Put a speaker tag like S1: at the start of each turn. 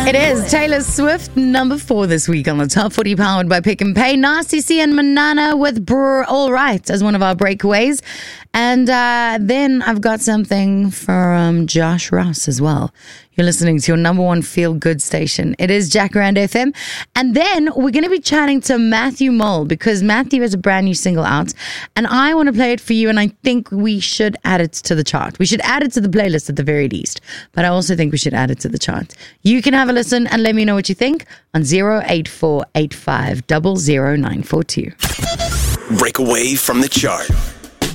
S1: It is Taylor Swift, number 4 this week on the Top 40, powered by Pick and Pay. Nasty C and Manana with Brr All Right as one of our breakaways. And then I've got something from Josh Ross as well. You're listening to your number 1 feel-good station. It is Jacaranda FM. And then we're going to be chatting to Matthew Mole because Matthew has a brand new single out. And I want to play it for you, and I think we should add it to the chart. We should add it to the playlist at the very least. But I also think we should add it to the chart. You can have a listen and let me know what you think on 08485 00942.
S2: Break away from the chart.